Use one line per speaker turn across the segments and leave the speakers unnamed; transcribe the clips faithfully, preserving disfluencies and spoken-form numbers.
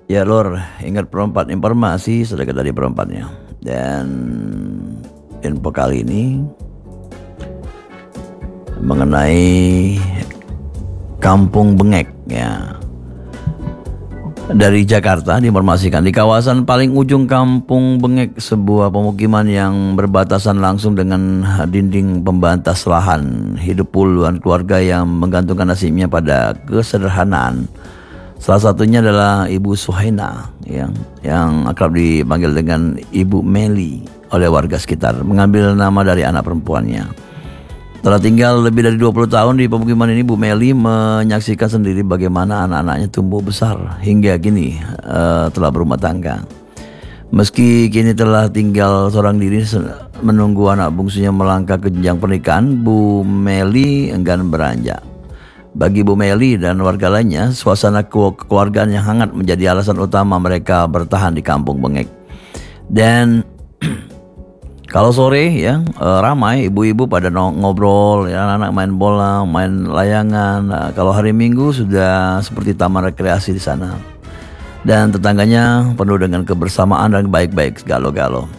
Ya Lur, ingat Pro empat informasi sedikit dari Pro empat-nya. Dan info kali ini mengenai Kampung Bengek ya. Dari Jakarta diinformasikan di kawasan paling ujung Kampung Bengek, sebuah pemukiman yang berbatasan langsung dengan dinding pembatas lahan, hidup puluhan keluarga yang menggantungkan nasibnya pada kesederhanaan. Salah satunya adalah Ibu Suhaina yang yang akrab dipanggil dengan Ibu Meli oleh warga sekitar, mengambil nama dari anak perempuannya. Telah tinggal lebih dari dua puluh tahun di pemukiman ini, Bu Meli menyaksikan sendiri bagaimana anak-anaknya tumbuh besar hingga kini uh, telah berumah tangga. Meski kini telah tinggal seorang diri menunggu anak bungsunya melangkah ke jenjang pernikahan, Bu Meli enggan beranjak. Bagi Bu Meli dan warga lainnya, suasana kekeluargaan yang hangat menjadi alasan utama mereka bertahan di Kampung Bengek. Dan kalau sore ya ramai ibu-ibu pada ngobrol, ya, anak-anak main bola, main layangan. Nah, kalau hari Minggu sudah seperti taman rekreasi di sana. Dan tetangganya penuh dengan kebersamaan dan baik-baik segalo-galo.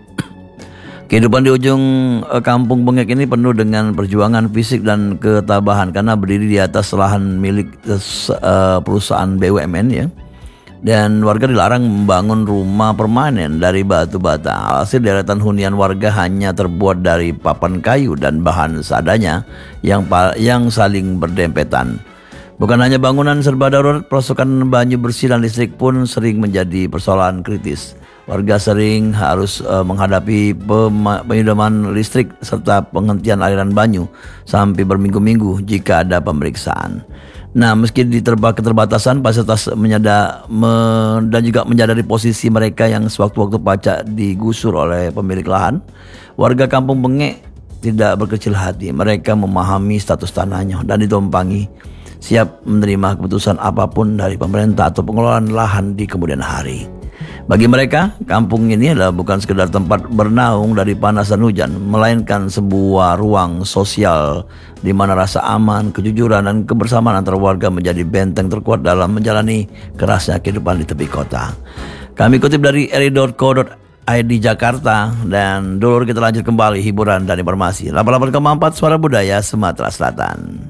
Kehidupan di ujung eh, Kampung Bengek ini penuh dengan perjuangan fisik dan ketabahan karena berdiri di atas lahan milik eh, perusahaan B U M N ya. Dan warga dilarang membangun rumah permanen dari batu bata. Hasil deretan hunian warga hanya terbuat dari papan kayu dan bahan seadanya yang yang saling berdempetan. Bukan hanya bangunan serba darurat, pasokan banyu bersih dan listrik pun sering menjadi persoalan kritis. Warga sering harus uh, menghadapi penyiraman listrik serta penghentian aliran banyu sampai berminggu-minggu jika ada pemeriksaan. Nah, meski diterba keterbatasan fasilitas menyadar me, dan juga menyadari posisi mereka yang sewaktu-waktu pacak digusur oleh pemilik lahan, warga Kampung Bengek tidak berkecil hati. Mereka memahami status tanahnya dan ditumpangi, siap menerima keputusan apapun dari pemerintah atau pengelolaan lahan di kemudian hari. Bagi mereka, kampung ini adalah bukan sekedar tempat bernaung dari panas dan hujan, melainkan sebuah ruang sosial di mana rasa aman, kejujuran, dan kebersamaan antar warga menjadi benteng terkuat dalam menjalani kerasnya kehidupan di tepi kota. Kami kutip dari r i dot co dot i d Jakarta, dan dulu kita lanjut kembali hiburan dan informasi. delapan puluh delapan koma empat Suara Budaya Sumatera Selatan.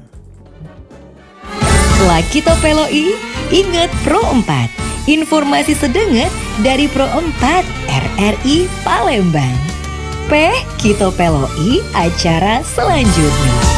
Setelah kita peloi, ingat Pro empat. Informasi sedenget dari Pro empat R R I Palembang. P Kito Peloi acara selanjutnya.